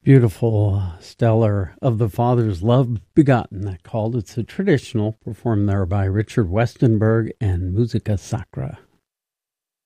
Beautiful, stellar, of the Father's love begotten, that called. It's a traditional performed there by Richard Westenberg and Musica Sacra.